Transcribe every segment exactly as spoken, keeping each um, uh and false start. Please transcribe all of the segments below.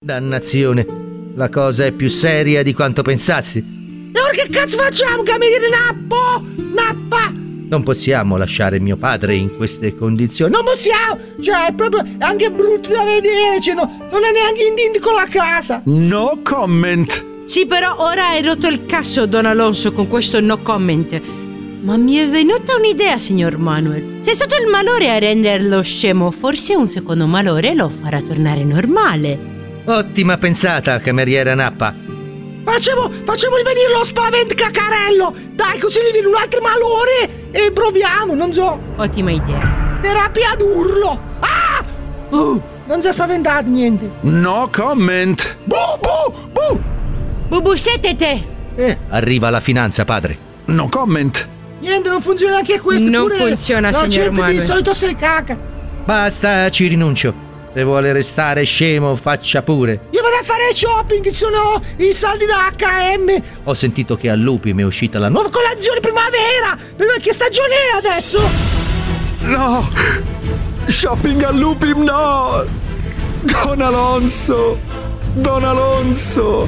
Dannazione, la cosa è più seria di quanto pensassi. E ora che cazzo facciamo, cameriere Nappo? Nappa! Non possiamo lasciare mio padre in queste condizioni. Non possiamo! Cioè, è proprio è anche brutto da vedere, cioè, no, non è neanche in con la casa. No comment! Sì, però ora hai rotto il cazzo, Don Alonso, con questo no comment. Ma mi è venuta un'idea, signor Manuel. Se è stato il malore a renderlo scemo, forse un secondo malore lo farà tornare normale. Ottima pensata, cameriera Nappa. Facciamo, facciamo rivenire lo spavent cacarello. Dai, così gli viene un altro malore e proviamo, non so. Ottima idea. Terapia d'urlo. Ah! Uh, non si è spaventato niente. No comment! Bu, bu, bu! Bubu, setete! Eh, arriva la finanza, padre. No comment! Niente, non funziona anche questo. Non pure funziona, la signor gente Manuel. di solito se caca. Basta, ci rinuncio. Se vuole restare scemo, faccia pure. Io vado a fare shopping, ci sono i saldi da acca e emme. Ho sentito che a Lupi mi è uscita la nuova Nuova colazione primavera. Per che stagione è adesso? No! Shopping a Lupi, no! Don Alonso! Don Alonso!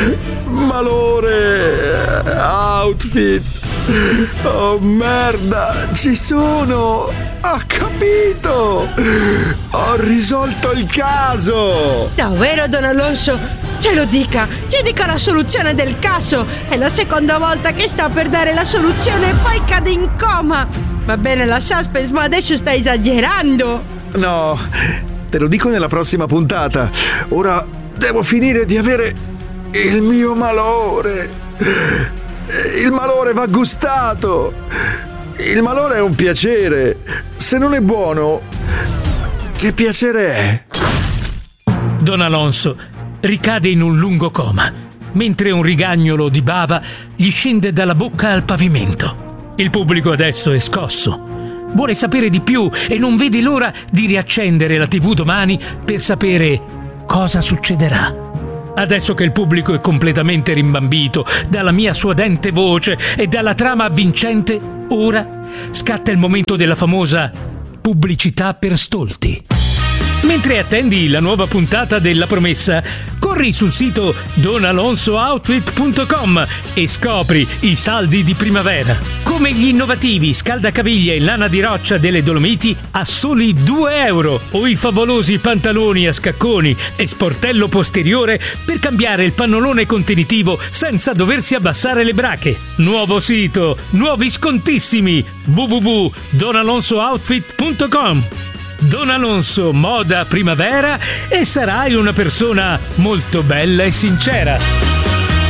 Malore! Outfit! Oh merda! Ci sono! Ho capito! Ho risolto il caso! Davvero, Don Alonso? Ce lo dica! Ci dica la soluzione del caso! È la seconda volta che sta per dare la soluzione e poi cade in coma! Va bene la suspense, ma adesso sta esagerando! No, te lo dico nella prossima puntata. Ora devo finire di avere il mio malore. Il malore va gustato. Il malore è un piacere. Se non è buono, che piacere è? Don Alonso ricade in un lungo coma, mentre un rigagnolo di bava gli scende dalla bocca al pavimento. Il pubblico adesso è scosso. Vuole sapere di più e non vede l'ora di riaccendere la tivù domani per sapere cosa succederà. Adesso che il pubblico è completamente rimbambito dalla mia suadente voce e dalla trama avvincente, ora scatta il momento della famosa pubblicità per stolti. Mentre attendi la nuova puntata della Promessa, corri sul sito don alonso outfit punto com e scopri i saldi di primavera. Come gli innovativi scaldacaviglie in lana di roccia delle Dolomiti a soli due euro o i favolosi pantaloni a scacconi e sportello posteriore per cambiare il pannolone contenitivo senza doversi abbassare le brache. Nuovo sito, nuovi scontissimi w w w punto don alonso outfit punto com. Don Alonso Moda Primavera e sarai una persona molto bella e sincera.